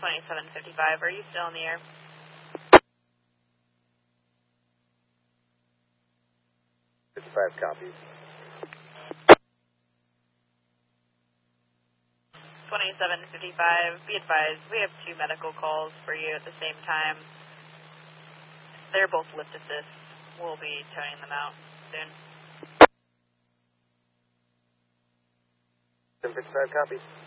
2755, are you still in the air? 55 copies. 2755, be advised, we have 2 medical calls for you at the same time. They're both lift assist. We'll be towing them out soon. 755 copies.